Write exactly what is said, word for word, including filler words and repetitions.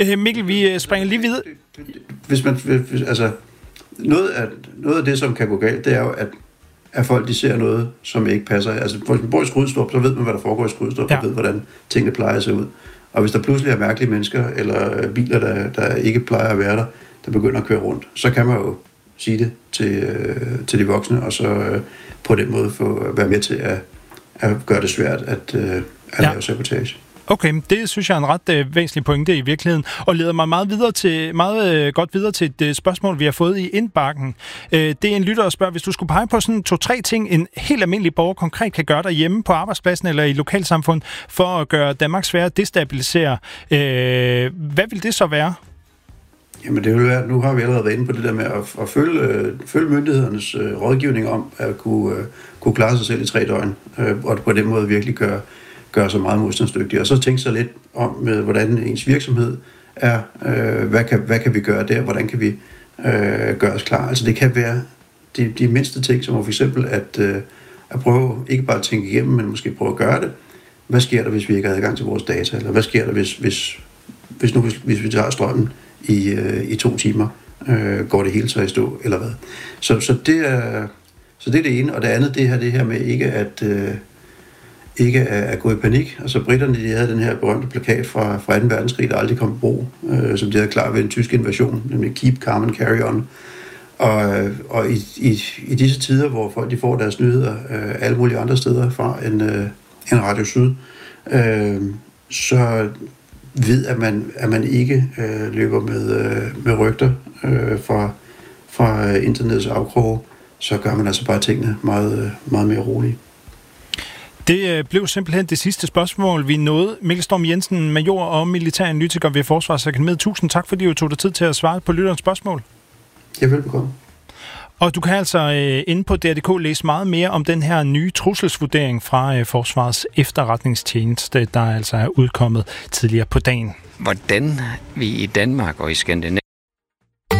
Øh, Mikkel, vi springer lige videre. Hvis man, hvis, altså, noget af, noget af det, som kan gå galt, det er jo, at, at folk de ser noget, som ikke passer. Altså, hvis man bor i Skrydstrup, så ved man, hvad der foregår i Skrydstrup, ja. Og ved, hvordan tingene plejer at se ud. Og hvis der pludselig er mærkelige mennesker, eller biler, der, der ikke plejer at være der, der begynder at køre rundt, så kan man jo sige det til, øh, til de voksne, og så øh, på den måde få være med til at, at gøre det svært at, øh, at ja. lave sabotage. Okay, det synes jeg er en ret øh, væsentlig pointe i virkeligheden, og leder mig meget, videre til, meget øh, godt videre til et øh, spørgsmål, vi har fået i indbakken. Øh, det er en lytter, der spørger, hvis du skulle pege på sådan to-tre ting, en helt almindelig borger konkret kan gøre derhjemme på arbejdspladsen eller i lokalsamfund, for at gøre Danmark sværere at destabilisere. Øh, hvad vil det så være? Jamen det vil være, nu har vi allerede været inde på det der med at, at følge, øh, følge myndighedernes øh, rådgivning om at kunne, øh, kunne klare sig selv i tre døgn, øh, og på den måde virkelig gøre gøre sig meget modstandsdygtig, og så tænke sig lidt om, med, hvordan ens virksomhed er, øh, hvad, kan, hvad kan vi gøre der, hvordan kan vi øh, gøre os klar. Altså det kan være de, de mindste ting, som for eksempel at, øh, at prøve, ikke bare at tænke igennem, men måske prøve at gøre det. Hvad sker der, hvis vi ikke har adgang til vores data, eller hvad sker der, hvis, hvis, hvis, nu, hvis, hvis vi tager strømmen i, øh, i to timer, øh, går det hele så i stå, eller hvad. Så, så, det er, så det er det ene, og det andet, det her, det her med ikke at øh, ikke at gå i panik. Altså britterne, de havde den her berømte plakat fra, fra anden verdenskrig, der aldrig kom i brug, øh, som de havde klar ved en tysk invasion, nemlig Keep Calm and Carry On. Og, og i, i, i disse tider, hvor folk de får deres nyheder øh, alle mulige andre steder fra end, øh, end Radio Syd, øh, så ved at man, at man ikke øh, løber med, øh, med rygter øh, fra, fra internets afkroge, så gør man altså bare tingene meget, meget mere roligt. Det blev simpelthen det sidste spørgsmål, vi nåede. Mikkel Storm Jensen, major og militæranalytiker ved Forsvarsakademiet. Tusind tak, fordi du tog dig tid til at svare på lytterens spørgsmål. Ja, velbekomme. Og du kan altså øh, inde på D R punktum D K læse meget mere om den her nye trusselsvurdering fra øh, Forsvarets efterretningstjeneste, der altså er udkommet tidligere på dagen. Hvordan vi i Danmark og i Skandinavien